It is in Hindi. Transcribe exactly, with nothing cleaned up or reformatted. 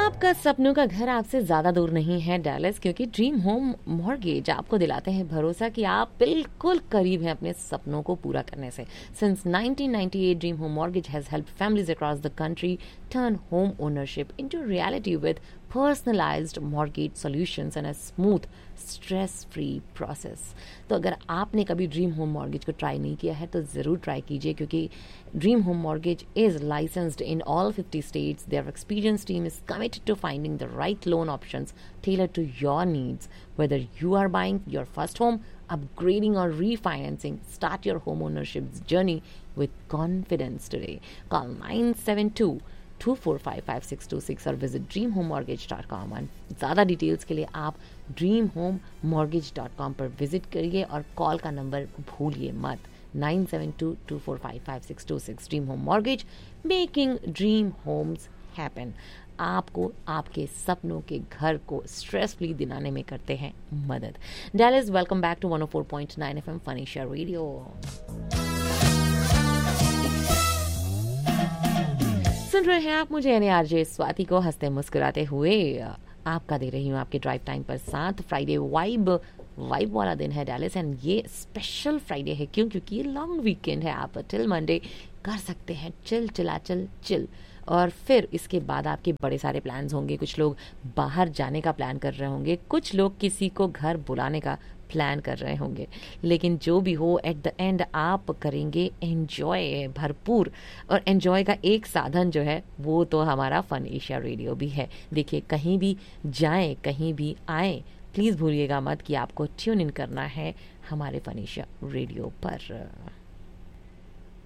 आपका सपनों का घर आपसे ज्यादा दूर नहीं है डैलस, क्योंकि ड्रीम होम मॉर्गेज आपको दिलाते हैं भरोसा कि आप बिल्कुल करीब हैं अपने सपनों को पूरा करने से। Since nineteen ninety eight dream home mortgage has helped families across the country turn home ownership into reality with personalized mortgage solutions and a smooth stress-free process। तो अगर आपने कभी ड्रीम होम मॉर्गेज को ट्राई नहीं किया है तो ज़रूर ट्राई कीजिए, क्योंकि dream home mortgage is licensed in all fifty states. Their experienced team is committed to finding the right loan options tailored to your needs. Whether you are buying your first home, upgrading or refinancing, start your home ownership journey with confidence today. Call nine seven two two four five five six two six और visit dream home mortgage dot com। और ज़्यादा डिटेल्स के लिए आप dream home mortgage dot com पर विजिट करिए और कॉल का नंबर भूलिए मत, nine seven two two four five five six two six। Dream home mortgage, making dream Holmes happen. आपको आपके सपनों के घर को स्ट्रेस फ्री दिलाने में करते हैं मदद। Dallas, welcome back to one oh four point nine F M फनीशा radio. सुन रहे हैं आप मुझे यानी आरजे स्वाति को हंसते मुस्कुराते हुए आपका दे रही हूँ आपके ड्राइव टाइम पर साथ। फ्राइडे वाइब वाइब वाला दिन है डैलस, एंड ये स्पेशल फ्राइडे है क्यों? क्योंकि ये लॉन्ग वीकेंड है। आप टिल मंडे कर सकते हैं चिल चिला चल चिल, और फिर इसके बाद आपके बड़े सारे प्लान्स होंगे। कुछ लोग बाहर जाने का प्लान कर रहे होंगे, कुछ लोग किसी को घर बुलाने का प्लान कर रहे होंगे, लेकिन जो भी हो एट द एंड आप करेंगे एंजॉय भरपूर। और एंजॉय का एक साधन जो है वो तो हमारा फन एशिया रेडियो भी है। देखिए, कहीं भी जाएं कहीं भी आए, प्लीज़ भूलिएगा मत कि आपको ट्यून इन करना है हमारे फन एशिया रेडियो पर।